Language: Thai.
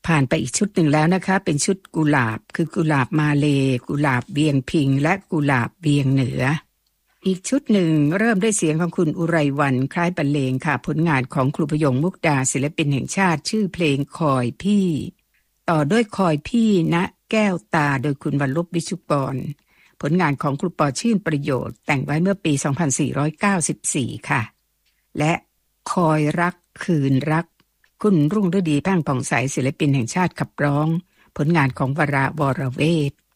ผ่านไปอีกชุดหนึ่งแล้วนะคะเป็นชุดกุหลาบคือกุหลาบมาเลกุหลาบเวียงพิงและกุหลาบเวียงเหนืออีกชุดหนึ่งเริ่มด้วยเสียงของคุณอุไรวรรณคล้ายบรรเลงค่ะผลงานของครูพยงมุกดาศิลปินแห่งชาติชื่อเพลงคอยพี่ต่อด้วยคอยพี่ณแก้วตาโดยคุณวรรลบวิชุกรผลงานของครูปอชื่นประโยชน์แต่งไว้เมื่อปี 2494 ค่ะและคอยรักคืนรักคุณรุ่งฤดีแพ่งผ่องใสศิลปินแห่งชาติขับร้องผลงานของวราวรเวท